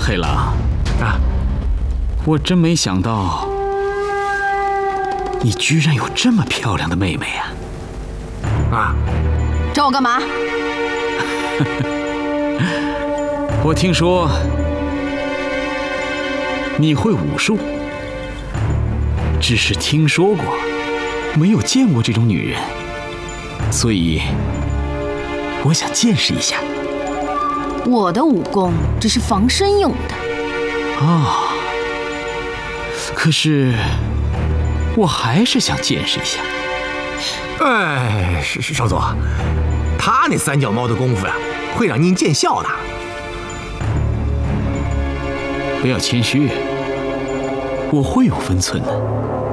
黑狼啊， 我真没想到，你居然有这么漂亮的妹妹啊！ 啊， 找我干嘛？ 我听说你会武术，只是听说过，没有见过这种女人，所以我想见识一下。 我的武功只是防身用的。 啊，可是我还是想见识一下。 哎，少佐，他那三脚猫的功夫呀，会让您见笑的。 不要谦虚，我会有分寸的。